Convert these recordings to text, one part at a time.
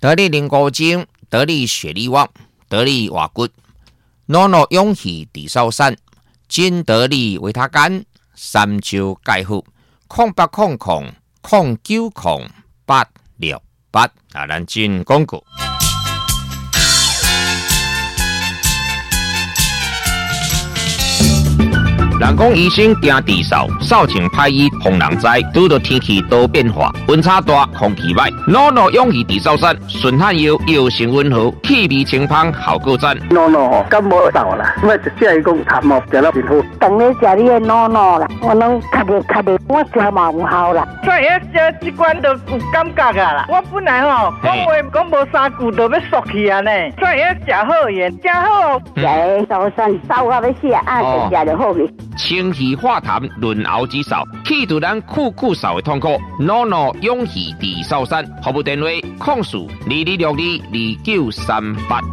得力灵骨精，得力血力旺，得力瓦骨，诺诺勇气地少山，金得力维他干，三焦钙护，0800090868啊，咱进广告。人讲医生惊治扫，扫清歹医防人灾。拄到天气多变化，温差大，空气歹，诺诺勇气治扫山，顺汗药药性温和，气味清芳，效果赞。 诺诺感冒扫啦，我就只系讲痰哦，食了真好。 当你食你的诺诺啦，我拢咳的，我食嘛有效啦。 所以这款就有感觉啊啦。我本来吼讲话讲无3句就要缩去啊呢，所以食好盐，食好。 食扫山扫到要死啊，就食就好去。 清气化痰，润喉止扫，去除咱酷扫的痛苦。诺诺勇气治扫山，服务电话：0422622938。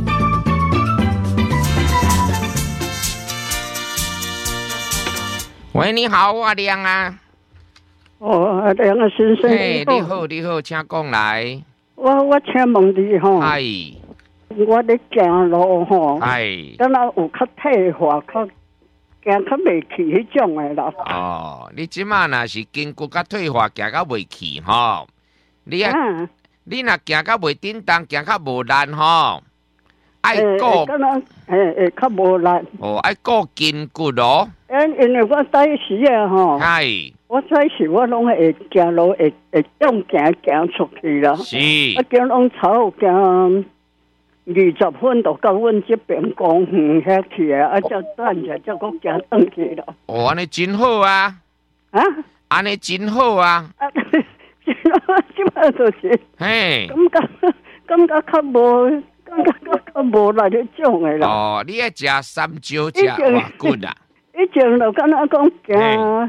喂，你好，我亮啊。 哦，梁啊先生。 嘿，你好，请讲来。 我请问你吼。 哎。 我咧行路吼。 哎。 敢若有较退化，较行较袂去迄种的啦。 哦，你即马若是筋骨较退化，行较袂去吼。你若行较袂叮当，行较无力吼。爱顾。 敢若较无力。 哦，爱顾筋骨咯。 因为我早时啊吼。 係。 我早时我拢会行路，会用行出去啦。 是。 行拢超行。20分就到阮这边公园遐去啊，才转下，才搁行转去咯。 哦，安尼真好啊！ 啊， 安尼真好啊！ 即摆就是， 嘿， 感觉较无力迄种的啦。 哦，你爱食三椒食瓦骨啊？ 以前就敢若讲行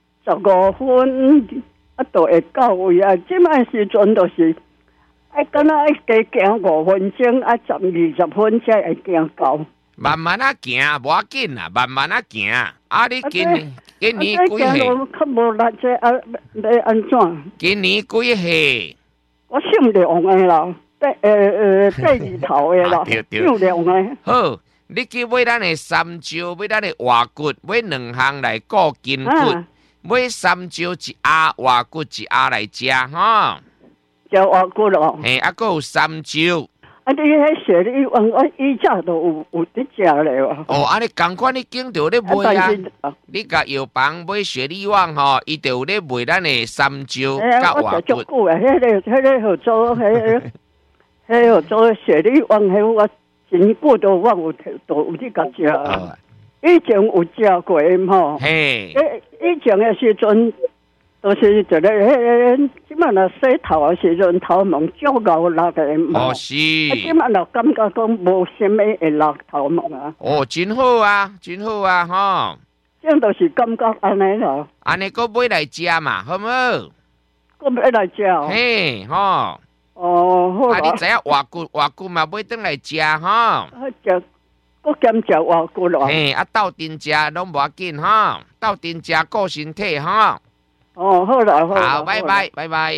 15分，啊，就会到位啊。即摆时阵就是。敢若加行5分钟，啊10-20分才会行到。 慢慢啊行，无要紧啦，慢慢啊行。啊，你今年几岁？ 较无力这要安怎？ 今年几岁？ 我姓梁的啦，第二头的啦，姓梁的。 好，你去买咱的三椒，买咱的瓦骨，买2项来顾筋骨，买三椒一鸭，瓦骨一鸭来食吼。 食瓦骨咯， 嘿，还佫有三椒。 啊，你迄雪里旺，我以前都有伫食咧哇。 哦，安尼同款你经着咧卖啊。你甲药房买雪里旺吼，伊就有咧卖咱的三椒甲瓦骨。 我久啊，迄个合作，迄合作雪里旺，迄我真久都我有去甲食啊。以前有食过吼。 嘿。 以前的时阵。都是一个即摆若洗头的时阵，头毛足够力的嘛。 哦是。 即摆若感觉讲无啥物会落头毛啊。 哦，真好啊，真好啊，吼。 这样就是感觉安尼咯。 安尼佫买来食嘛，好唔好？ 佫买来食。 嘿，吼。 哦，好啦。 啊，你知影瓦骨嘛买转来食吼。 食，佫兼食瓦骨咯。 嘿，啊斗阵食拢无要紧吼，斗阵食顾身体吼。 哦，好啦，好啦。 好，拜拜，拜拜。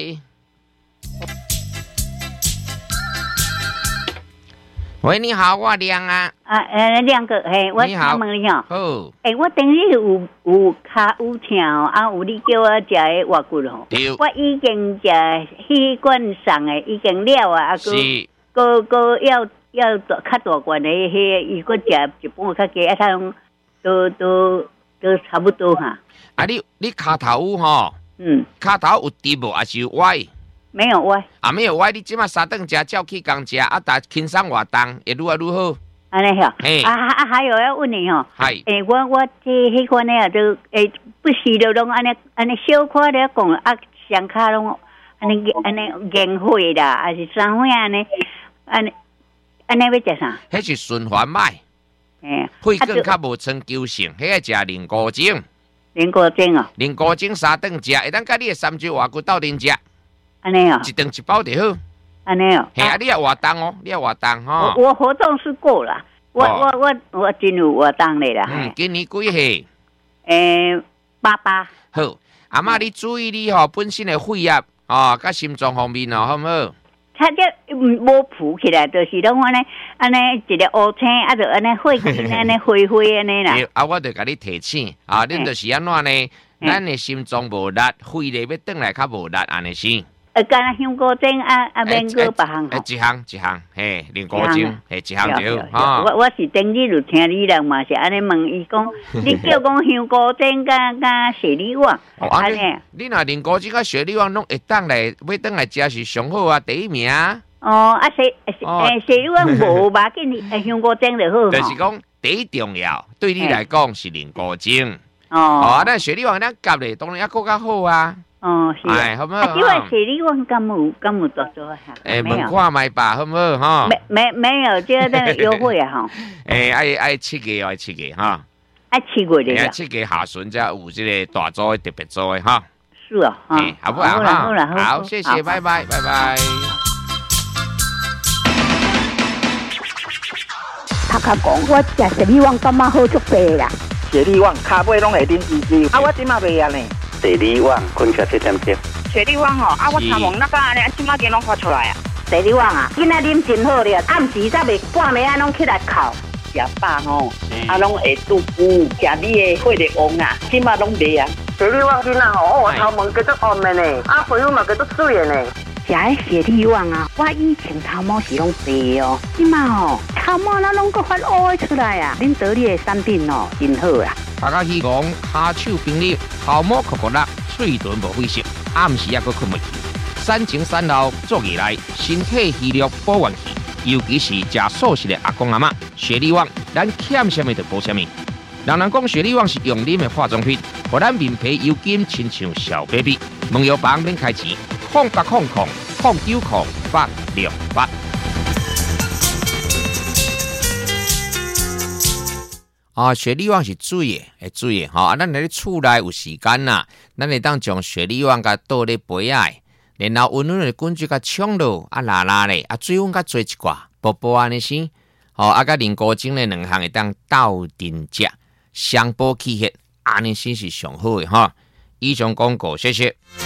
喂，你好，我亮啊。 亮哥，嘿，我请问你吼。 好。 我等于有骹有疼哦，啊，有你叫我食的瓦骨吼。 对。 我已经食迄罐送的已经了啊，啊，个要较大罐的迄，伊个食一半较加，啊，他都差不多哈。 啊，你骹头有吼？骹头有直无，还是有歪？ 没有歪。啊， 没有歪，你即马3顿食，照去工食，啊，打轻松活动，会愈来愈好。 安尼吼。还有要问你吼。 系。 我这迄款呢，就不时就拢安尼小可咧讲，啊，双骹拢安尼硬血啦，还是啥货安尼要食啥？ 迄是循环脉。血管较无长久性，迄个食灵骨精。 灵骨精哦。 灵骨精3顿食，会当甲你的三椒瓦骨斗阵食。 安尼哦。 一顿一包就好。 安尼哦。 嘿啊，你要活动哦，你要活动吼。 我活动是够啦，我真有活动咧啦。 今年几岁 ？88。 好，阿嬷你注意你吼本身的血压哦，甲心脏方面哦，好唔好？ 它这无浮起来，就是拢安尼一个乌青，啊，就安尼灰安尼灰灰安尼啦。 啊，我就甲你提醒啊，恁就是安怎呢？咱的心脏无力，肺咧要转来较无力，安尼先。 干那香菇精免个别项。 一项，嘿，莲菇精，嘿，一项就好。 我是顶日就听你人嘛是安尼问伊讲，你叫讲香菇精甲雪里旺，安尼。 你若莲菇精甲雪里旺拢会当来，要当来食是上好啊，第一名啊。 哦，雪里旺无吧，紧香菇精就好。 就是讲第一重要，对你来讲是莲菇精。 哦， 咱雪里旺咱夹咧，当然还更较好啊。 哦，是啊， 好不好？ 因为雪里旺敢有做哈？ 问看卖吧，好不好哈？ 没有，这个优惠啊哈。 爱7月哈。 爱7月的。 7月下旬才有这个大组的特别组的哈。 是啊， 好不好？好，谢谢，拜拜。 他讲我食雪里旺感觉好足白啦。 雪里旺骹尾拢会啉滋滋，我即马袂安尼。 雪里旺困起7点钟。 雪里旺我参望那个安尼，即马间拢发出来啊。 雪里旺啊，今仔啉真好咧，暗时才袂半暝拢起来哭。 食饱拢会肚腹，食你的血力旺啊，即马拢袂啊。 雪里旺囡仔我头毛叫做红的呢，皮肤嘛叫做水的呢。 食迄雪里旺啊，我以前头毛是拢白哦，即马头毛那拢个发乌出来啊！恁得力的产品真好啦。 大家希望下手冰利，头毛酷辣，嘴唇无灰色，暗时也佫困袂去。3前3后做起来，身体虚弱保元气，尤其是食素食的阿公阿嬷，雪里旺咱欠什么就补什么。人讲雪里旺是用啉的化妆品，互咱面皮油金亲像小 baby。问药房免开钱，0800090868。雪里旺是水的，吼，咱来厝内有时间啦，咱会当将雪里旺甲倒咧杯仔，然后温润的滚水甲冲落，拉拉咧，水温甲做一寡，薄薄安尼先，甲莲菇精咧2项会当斗阵食，相补气血，安尼先是上好的哈。以上广告，谢谢。